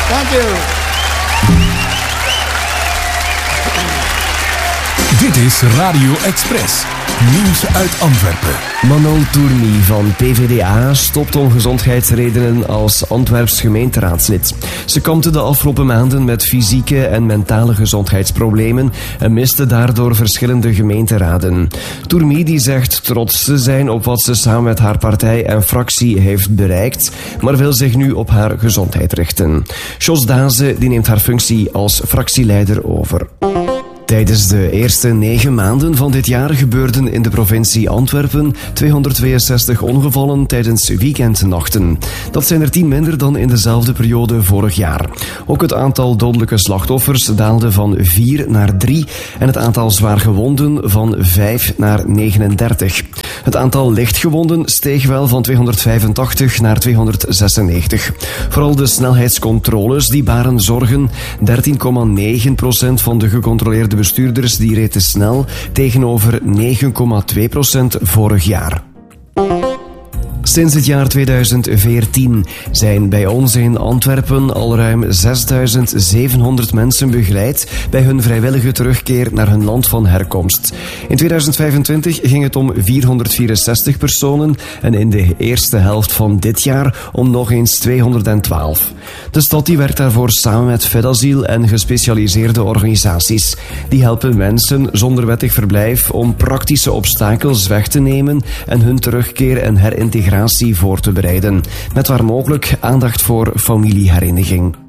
Thank you. Dit is Radio Express. Nieuws uit Antwerpen. Manon Tourny van PvdA stopt om gezondheidsredenen als Antwerps gemeenteraadslid. Ze kampte de afgelopen maanden met fysieke en mentale gezondheidsproblemen en miste daardoor verschillende gemeenteraden. Tourny die zegt trots te zijn op wat ze samen met haar partij en fractie heeft bereikt, maar wil zich nu op haar gezondheid richten. Jos Daze die neemt haar functie als fractieleider over. Tijdens de eerste 9 maanden van dit jaar gebeurden in de provincie Antwerpen 262 ongevallen tijdens weekendnachten. Dat zijn er 10 minder dan in dezelfde periode vorig jaar. Ook het aantal dodelijke slachtoffers daalde van 4 naar 3 en het aantal zwaargewonden van 5 naar 39. Het aantal lichtgewonden steeg wel van 285 naar 296. Vooral de snelheidscontroles die baren zorgen. 13,9% van de gecontroleerde bestuurders die reed te snel tegenover 9,2% vorig jaar. Sinds het jaar 2014 zijn bij ons in Antwerpen al ruim 6.700 mensen begeleid bij hun vrijwillige terugkeer naar hun land van herkomst. In 2025 ging het om 464 personen en in de eerste helft van dit jaar om nog eens 212. De stad die werkt daarvoor samen met Fedasiel en gespecialiseerde organisaties. Die helpen mensen zonder wettig verblijf om praktische obstakels weg te nemen en hun terugkeer en herintegratie voor te bereiden, met waar mogelijk aandacht voor familiehereniging.